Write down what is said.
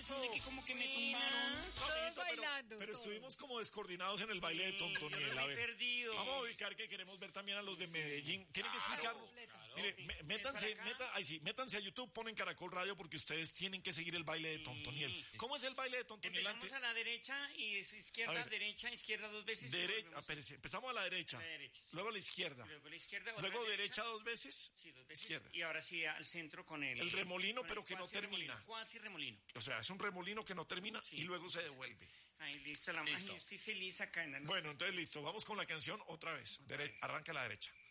razón de que como que me tumbaron. Todos bailando. Pero todos. estuvimos como descoordinados en el baile de Tontoniel. Yo A me he ver, perdido. vamos a ubicar que queremos ver también a los de Medellín. Tienen que explicarnos. Mire, métanse a YouTube, ponen Caracol Radio porque ustedes tienen que seguir el baile de Tontoniel. ¿Cómo es el baile de Tontoniel? Empezamos a la derecha y es izquierda, derecha, izquierda 2 veces. Derecha, empezamos a la derecha. Sí. Luego a la izquierda. Luego a la izquierda. Luego derecha 2 veces. Sí, 2 veces. Izquierda. Y ahora sí al centro con El remolino, con pero el que no cuasi termina. remolino, cuasi remolino. O sea, es un remolino que no termina y luego se devuelve. Ahí listo, estoy feliz acá en la Bueno, entonces listo, vamos con la canción otra vez. Arranca a la derecha.